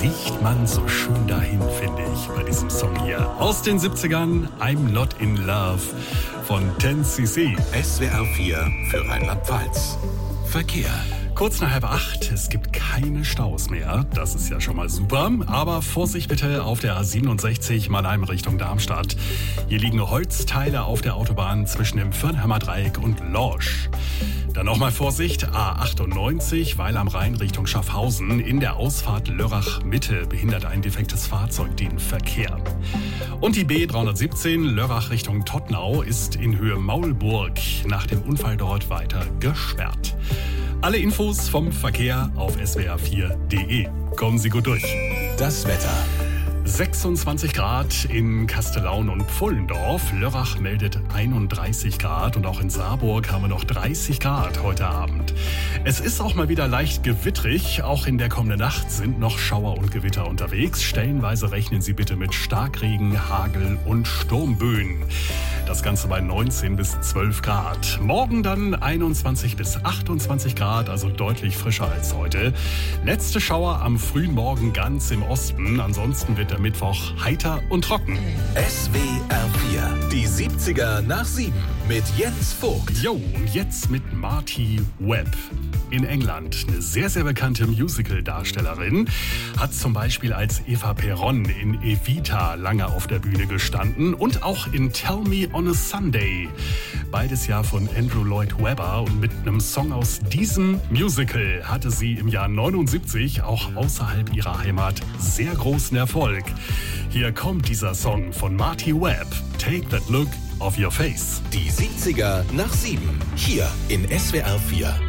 riecht man so schön dahin, finde ich, bei diesem Song hier. Aus den 70ern, I'm Not in Love von 10cc. SWR 4 für Rheinland-Pfalz. Verkehr. Kurz nach 7:30, es gibt keine Staus mehr. Das ist ja schon mal super. Aber Vorsicht bitte auf der A67 Mannheim Richtung Darmstadt. Hier liegen Holzteile auf der Autobahn zwischen dem Firnheimer Dreieck und Lorsch. Dann nochmal Vorsicht, A98 Weil am Rhein Richtung Schaffhausen. In der Ausfahrt Lörrach Mitte behindert ein defektes Fahrzeug den Verkehr. Und die B317 Lörrach Richtung Todtnau ist in Höhe Maulburg nach dem Unfall dort weiter gesperrt. Alle Infos vom Verkehr auf swr4.de. Kommen Sie gut durch. Das Wetter. 26 Grad in Kastellaun und Pfullendorf. Lörrach meldet 31 Grad und auch in Saarburg haben wir noch 30 Grad heute Abend. Es ist auch mal wieder leicht gewittrig. Auch in der kommenden Nacht sind noch Schauer und Gewitter unterwegs. Stellenweise rechnen Sie bitte mit Starkregen, Hagel und Sturmböen. Das Ganze bei 19 bis 12 Grad. Morgen dann 21 bis 28 Grad, also deutlich frischer als heute. Letzte Schauer am frühen Morgen ganz im Osten. Ansonsten wird der Mittwoch heiter und trocken. SWR 4, die 70er nach 7 mit Jens Vogt. Jo, und jetzt mit Marty Webb. In England eine sehr, sehr bekannte Musical-Darstellerin, hat zum Beispiel als Eva Peron in Evita lange auf der Bühne gestanden und auch in Tell Me on a Sunday. Beides ja von Andrew Lloyd Webber, und mit einem Song aus diesem Musical hatte sie im Jahr 79 auch außerhalb ihrer Heimat sehr großen Erfolg. Hier kommt dieser Song von Marty Webb, Take That Look Off Your Face. Die 70er nach 7, hier in SWR 4.